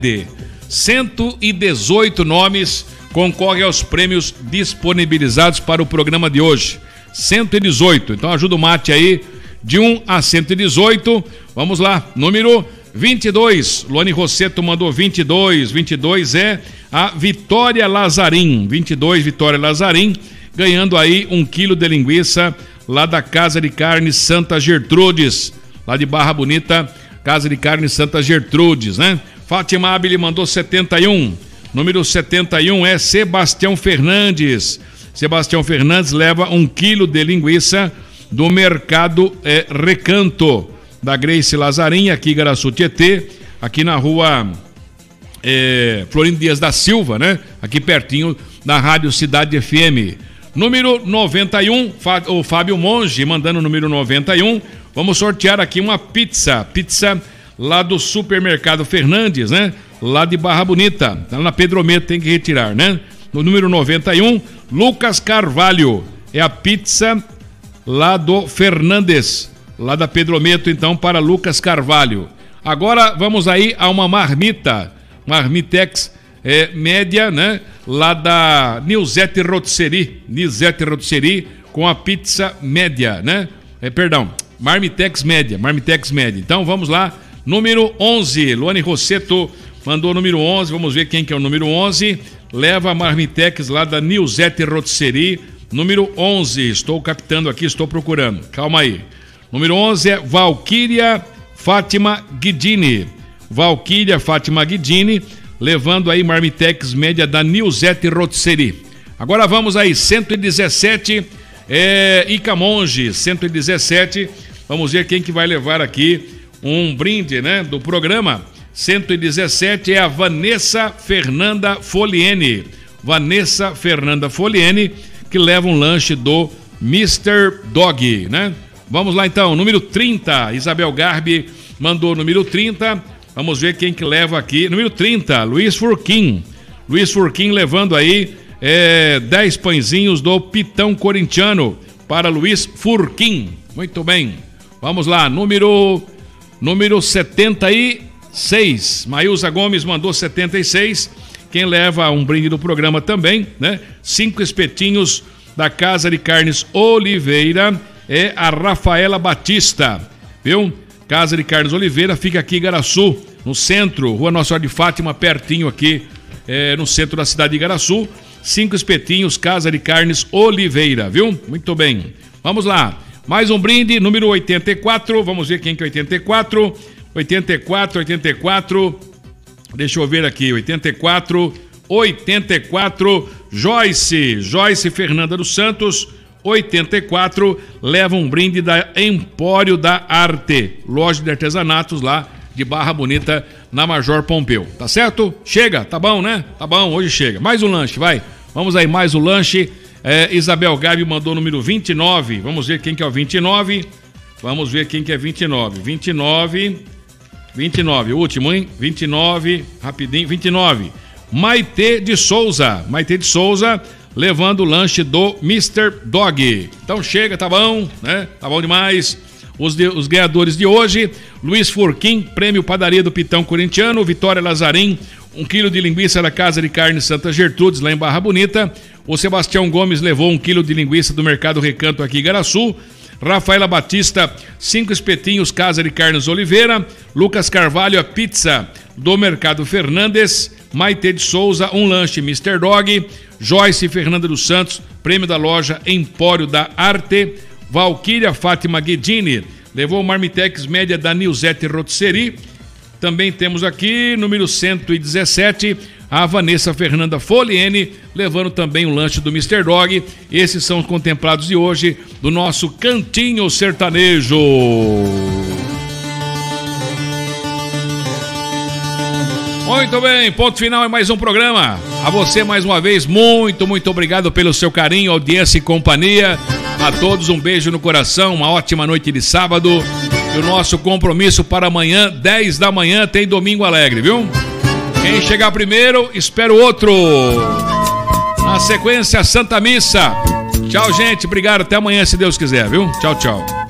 118 nomes concorrem aos prêmios disponibilizados para o programa de hoje. 118. Então ajuda o mate aí, de 1 a 118. Vamos lá, número 22. Luane Rosseto mandou 22. 22 é a Vitória Lazarim. 22, Vitória Lazarim, ganhando aí 1 quilo de linguiça lá da Casa de Carne Santa Gertrudes, lá de Barra Bonita, Casa de Carne Santa Gertrudes, né? Fátima Abili mandou 71. Número 71 é Sebastião Fernandes. Sebastião Fernandes leva 1 quilo de linguiça do Mercado Recanto, da Grace Lazarim, aqui em Igaraçu Tietê, aqui na rua Florindo Dias da Silva, né? Aqui pertinho da Rádio Cidade FM. Número 91, o Fábio Monge mandando o número 91. Vamos sortear aqui uma pizza lá do Supermercado Fernandes, né? Lá de Barra Bonita, tá na Pedrometo, tem que retirar, né? No número 91, Lucas Carvalho, é a pizza lá do Fernandes, lá da Pedrometo, então, para Lucas Carvalho. Agora vamos aí a uma marmitex média, né? Lá da Nilzete Rotisserie, com a pizza média, né? Marmitex média. Então vamos lá, número 11, Luane Rosseto mandou o número 11, vamos ver quem que é o número 11, leva a Marmitex lá da Nilzete Rotisserie, número 11, estou captando aqui, estou procurando, calma aí. Número 11 é Valquíria Fátima Guidini, levando aí Marmitex média da Nilzete Rotisserie. Agora vamos aí, 117 Icamonge, 117, vamos ver quem que vai levar aqui um brinde, né, do programa. 117 é a Vanessa Fernanda Foliene, que leva um lanche do Mr. Dog, né? Vamos lá então, número 30, Isabel Garbi mandou o número 30, vamos ver quem que leva aqui, número 30, Luiz Furquim levando aí 10 pãezinhos do Pitão Corintiano para Luiz Furquim. Muito bem, vamos lá, número 76, Maílza Gomes mandou 76, quem leva um brinde do programa também, né? 5 espetinhos da Casa de Carnes Oliveira é a Rafaela Batista, viu? Casa de Carnes Oliveira fica aqui em Igaraçu, no centro, Rua Nossa Senhora de Fátima, pertinho aqui, no centro da cidade de Igaraçu. 5 espetinhos, Casa de Carnes Oliveira, viu? Muito bem, vamos lá, mais um brinde, número 84, vamos ver quem que é 84, deixa eu ver aqui, 84, Joyce Fernanda dos Santos, 84, leva um brinde da Empório da Arte, loja de artesanatos lá de Barra Bonita, na Major Pompeu, tá certo? Chega, tá bom, né? Tá bom, hoje chega. Mais um lanche, vai. Vamos aí, mais um lanche. Isabel Gabi mandou o número 29, vamos ver quem que é o 29. 29, último, hein? 29, rapidinho, 29. Maitê de Souza, levando o lanche do Mr. Dog. Então chega, tá bom, né? Tá bom demais. Os ganhadores de hoje: Luiz Furquim, prêmio Padaria do Pitão Corintiano; Vitória Lazarim, 1 quilo de linguiça da Casa de Carne Santa Gertrudes, lá em Barra Bonita; o Sebastião Gomes levou 1 quilo de linguiça do Mercado Recanto, aqui em Igaraçu; Rafaela Batista, 5 espetinhos, Casa de Carnes Oliveira; Lucas Carvalho, a pizza do Mercado Fernandes; Maitê de Souza, um lanche Mr. Dog; Joyce Fernanda dos Santos, prêmio da loja Empório da Arte; Valquíria Fátima Guidini levou o Marmitex média da Nilzete Rotisserie. Também temos aqui, número 117, a Vanessa Fernanda Foliene, levando também o lanche do Mr. Dog. Esses são os contemplados de hoje do nosso Cantinho Sertanejo. Muito bem, ponto final é mais um programa. A você, mais uma vez, muito obrigado pelo seu carinho, audiência e companhia. A todos um beijo no coração, uma ótima noite de sábado. E o nosso compromisso para amanhã, 10 da manhã, tem Domingo Alegre, viu? Quem chegar primeiro, espera o outro. Na sequência, Santa Missa. Tchau, gente, obrigado, até amanhã, se Deus quiser, viu? Tchau.